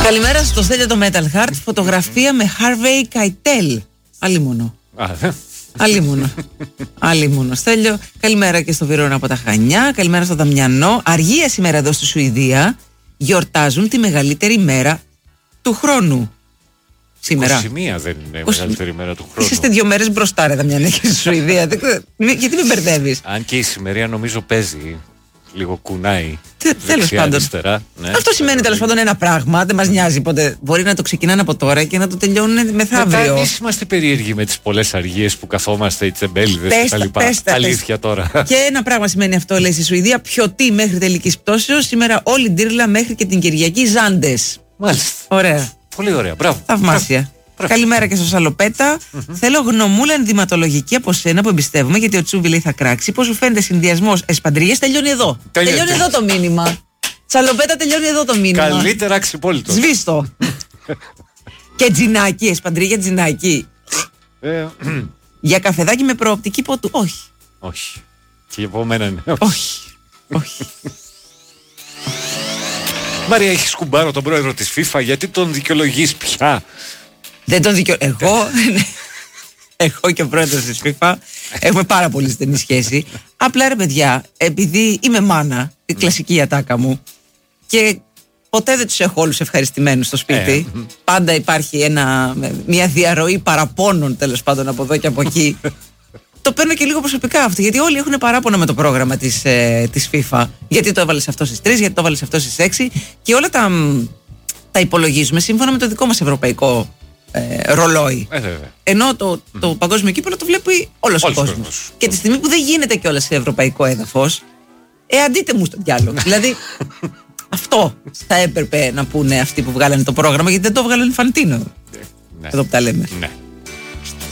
Καλημέρα στο Στέλιο το Metal Heart. Φωτογραφία με Harvey Keitel. Αλίμονο. Αλίμονο. Στέλιο, καλημέρα και στο Βυρόνα από τα Χανιά. Καλημέρα στο Δαμιανό. Αργία σήμερα εδώ στη Σουηδία. Γιορτάζουν τη μεγαλύτερη μέρα του χρόνου. Σήμερα. 21 δεν είναι η μεγαλύτερη μέρα του χρόνου. Είστε 2 μέρες μπροστά, ρε Δαμιανέ, και στη Σουηδία. Γιατί με μπερδεύεις? Αν και η σημερία νομίζω παίζει. Λίγο κουνάει. Τέλος πάντων. Ναι. Αυτό σημαίνει τέλος πάντων ένα πράγμα. Δεν μας νοιάζει πότε. Μπορεί να το ξεκινάνε από τώρα και να το τελειώνουν μεθαύριο. Εμείς είμαστε περίεργοι με τις πολλές αργίες που καθόμαστε, οι τσεμπέληδες κτλ. Αλήθεια τώρα. Και ένα πράγμα σημαίνει αυτό, λέει στη Σουηδία. Πιωτή μέχρι τελικής πτώσεως. Σήμερα όλη ντύρλα μέχρι και την Κυριακή Ζάντες. Μάλιστα. Ωραία. Πολύ ωραία. Μπράβο. Θαυμάσια. Καλημέρα και στο Σαλοπέτα. Θέλω γνωμούλα ενδυματολογική από σένα που εμπιστεύομαι, γιατί ο Τσούβι λέει θα κράξει. Πώς σου φαίνεται συνδυασμός εσπαντρίες? Τελειώνει εδώ. Τελειώνει εδώ το μήνυμα. Σαλοπέτα, τελειώνει εδώ το μήνυμα. Καλύτερα ξυπόλυτο. Σβήστο. Και τζινάκι, εσπαντρία τζινάκι. Για καφεδάκι με προοπτική ποτού? Όχι. Όχι. Και από μένα είναι. Όχι. Όχι. Μαρία, έχει σκουμπάρο τον πρόεδρο της FIFA, γιατί τον δικαιολογείς πια? Δεν τον εγώ και ο πρόεδρος της FIFA έχουμε πάρα πολύ στενή σχέση. Απλά ρε παιδιά, επειδή είμαι μάνα, η κλασική ατάκα μου, και ποτέ δεν τους έχω όλους ευχαριστημένους στο σπίτι. Πάντα υπάρχει μια διαρροή παραπώνων, τέλος πάντων, από εδώ και από εκεί. Το παίρνω και λίγο προσωπικά αυτό, γιατί όλοι έχουν παράπονα με το πρόγραμμα της FIFA. Γιατί το έβαλες αυτό στις 3, γιατί το έβαλες αυτό στις 6, και όλα τα υπολογίζουμε σύμφωνα με το δικό μας ευρωπαϊκό ρολόι. Ενώ το παγκόσμιο κύπελλο το βλέπει όλος ο κόσμος. Και τη στιγμή που δεν γίνεται κιόλας σε ευρωπαϊκό έδαφος, αντίτε μου στο διάλογο. Δηλαδή, αυτό θα έπρεπε να πούνε αυτοί που βγάλανε το πρόγραμμα, γιατί δεν το βγάλανε Φαντίνο. Εδώ που τα λέμε.